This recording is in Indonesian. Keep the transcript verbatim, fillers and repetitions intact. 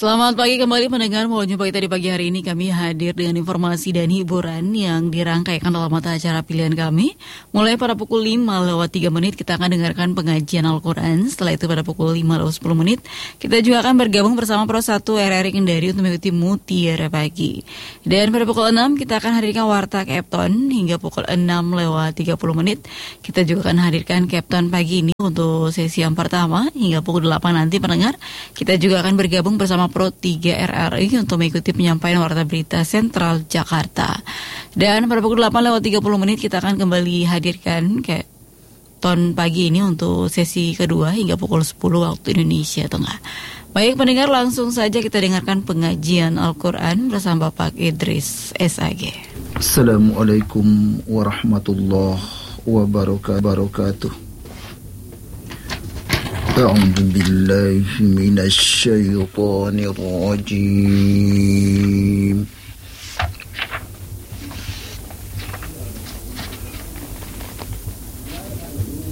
Selamat pagi kembali mendengar. Mau jumpa kita di pagi hari ini. Kami hadir dengan informasi dan hiburan yang dirangkaikan dalam mata acara pilihan kami. Mulai pada pukul lima lewat tiga menit kita akan dengarkan pengajian Al-Quran. Setelah itu pada pukul lima lewat sepuluh menit kita juga akan bergabung bersama Pro satu R R I Kendari untuk mengikuti Mutiara Pagi. Dan pada pukul enam kita akan hadirkan Warta Kepton hingga pukul enam lewat tiga puluh menit. Kita juga akan hadirkan Kepton pagi ini untuk sesi yang pertama hingga pukul delapan nanti pendengar. Kita juga akan bergabung bersama Pro tiga R R I untuk mengikuti penyampaian warta berita Sentral Jakarta. Dan pada pukul delapan lewat tiga puluh menit kita akan kembali hadirkan kayak ton pagi ini untuk sesi kedua hingga pukul sepuluh waktu Indonesia Tengah. Baik pendengar, langsung saja kita dengarkan pengajian Al-Quran bersama Bapak Idris S A G. Assalamualaikum warahmatullahi wabarakatuh. أعوذ بالله من الشيطان الرجيم